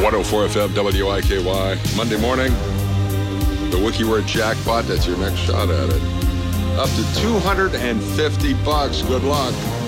104 FM WIKY. Monday morning, the Wiki Word Jackpot. That's your next shot at it. Up to $250. Good luck.